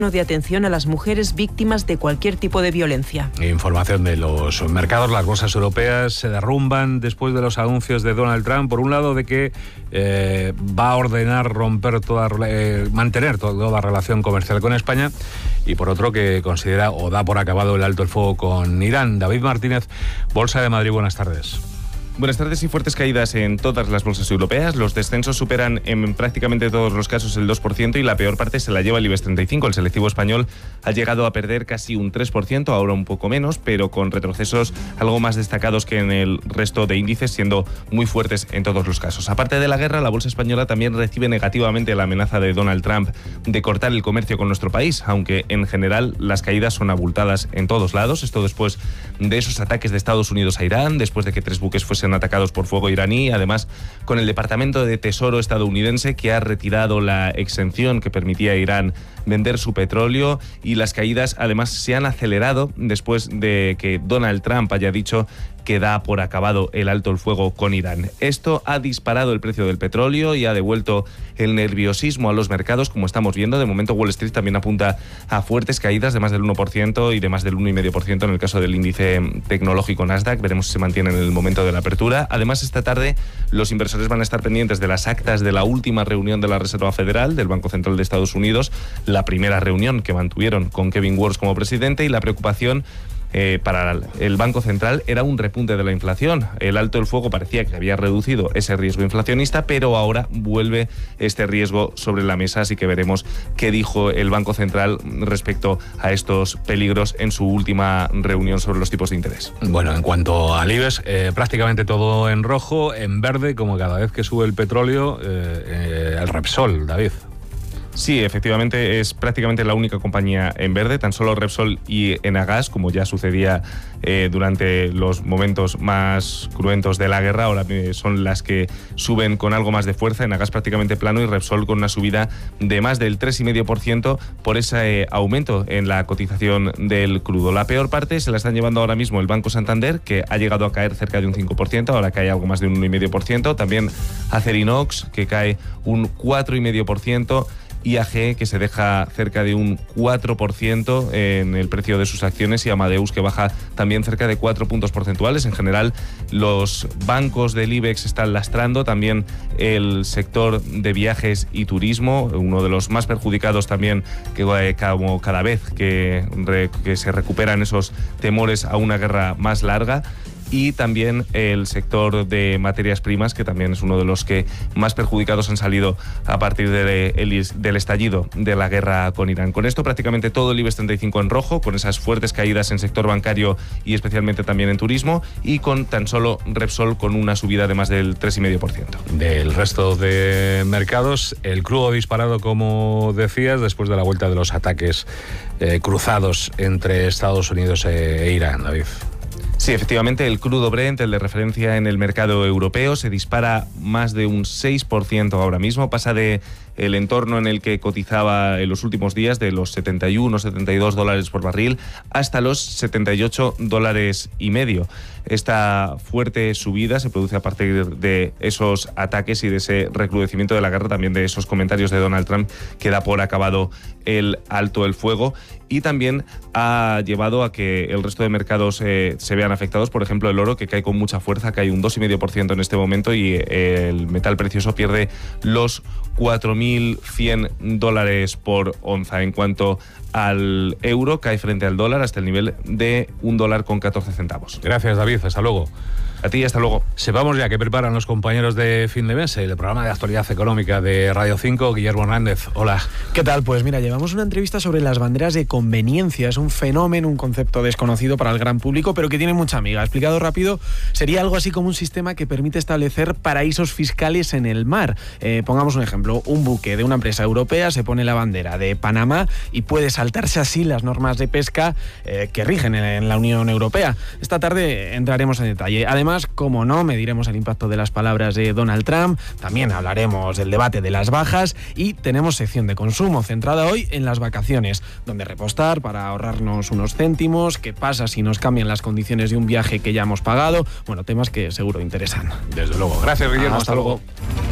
de atención a las mujeres víctimas de cualquier tipo de violencia. Información de los mercados. Las bolsas europeas se derrumban después de los anuncios de Donald Trump, por un lado de que va a ordenar mantener toda relación comercial con España, y por otro que considera o da por acabado el alto el fuego con Irán. David Martínez, Bolsa de Madrid, buenas tardes. Buenas tardes y fuertes caídas en todas las bolsas europeas. Los descensos superan en prácticamente todos los casos el 2% y la peor parte se la lleva el IBEX 35. El selectivo español ha llegado a perder casi un 3%, ahora un poco menos, pero con retrocesos algo más destacados que en el resto de índices, siendo muy fuertes en todos los casos. Aparte de la guerra, la bolsa española también recibe negativamente la amenaza de Donald Trump de cortar el comercio con nuestro país, aunque en general las caídas son abultadas en todos lados. Esto después de esos ataques de Estados Unidos a Irán, después de que 3 buques fuesen atacados por fuego iraní, además con el Departamento de Tesoro estadounidense que ha retirado la exención que permitía a Irán vender su petróleo, y las caídas además se han acelerado después de que Donald Trump haya dicho que da por acabado el alto el fuego con Irán. Esto ha disparado el precio del petróleo y ha devuelto el nerviosismo a los mercados, como estamos viendo. De momento Wall Street también apunta a fuertes caídas de más del 1% y de más del 1,5% en el caso del índice tecnológico Nasdaq. Veremos si se mantiene en el momento de la apertura. Además, esta tarde los inversores van a estar pendientes de las actas de la última reunión de la Reserva Federal, del Banco Central de Estados Unidos, la primera reunión que mantuvieron con Kevin Warsh como presidente, y la preocupación para el Banco Central era un repunte de la inflación. El alto el fuego parecía que había reducido ese riesgo inflacionista, pero ahora vuelve este riesgo sobre la mesa, así que veremos qué dijo el Banco Central respecto a estos peligros en su última reunión sobre los tipos de interés. Bueno, en cuanto al IBEX, prácticamente todo en rojo, en verde, como cada vez que sube el petróleo, el Repsol, David. Sí, efectivamente es prácticamente la única compañía en verde. Tan solo Repsol y Enagas, como ya sucedía durante los momentos más cruentos de la guerra, ahora son las que suben con algo más de fuerza. Enagas prácticamente plano y Repsol con una subida de más del 3,5% por ese aumento en la cotización del crudo. La peor parte se la están llevando ahora mismo el Banco Santander, que ha llegado a caer cerca de un 5%, ahora cae algo más de un 1,5%. También Acerinox, que cae un 4,5%. IAG, que se deja cerca de un 4% en el precio de sus acciones, y Amadeus, que baja también cerca de 4 puntos porcentuales. En general, los bancos del IBEX están lastrando, también el sector de viajes y turismo, uno de los más perjudicados también, que como cada vez que se recuperan esos temores a una guerra más larga. Y también el sector de materias primas, que también es uno de los que más perjudicados han salido a partir del estallido de la guerra con Irán. Con esto prácticamente todo el IBEX 35 en rojo, con esas fuertes caídas en sector bancario y especialmente también en turismo, y con tan solo Repsol con una subida de más del 3,5%. Del resto de mercados, el crudo disparado, como decías, después de la vuelta de los ataques cruzados entre Estados Unidos e Irán, David. Sí, efectivamente, el crudo Brent, el de referencia en el mercado europeo, se dispara más de un 6% ahora mismo. Pasa de el entorno en el que cotizaba en los últimos días, de los 71 o 72 dólares por barril, hasta los 78 dólares y medio. Esta fuerte subida se produce a partir de esos ataques y de ese recrudecimiento de la guerra, también de esos comentarios de Donald Trump que da por acabado el alto el fuego, y también ha llevado a que el resto de mercados se vean afectados. Por ejemplo, el oro, que cae con mucha fuerza, cae un 2,5% en este momento, y el metal precioso pierde los 4.100 dólares por onza. En cuanto al euro, cae frente al dólar hasta el nivel de $1,14. Gracias, David. Hasta luego. A ti, hasta luego. Sepamos ya qué preparan los compañeros de Fin de Mes, el programa de actualidad económica de Radio 5. Guillermo Hernández, hola. ¿Qué tal? Pues mira, llevamos una entrevista sobre las banderas de conveniencia. Es un fenómeno, un concepto desconocido para el gran público, pero que tiene mucha amiga. Explicado rápido, sería algo así como un sistema que permite establecer paraísos fiscales en el mar. Pongamos un ejemplo, un buque de una empresa europea se pone la bandera de Panamá y puede saltarse así las normas de pesca que rigen en la Unión Europea. Esta tarde entraremos en detalle. Además, como no, mediremos el impacto de las palabras de Donald Trump, también hablaremos del debate de las bajas y tenemos sección de consumo centrada hoy en las vacaciones, donde repostar para ahorrarnos unos céntimos, qué pasa si nos cambian las condiciones de un viaje que ya hemos pagado, bueno, temas que seguro interesan. Desde luego. Gracias, Guillermo. Hasta luego.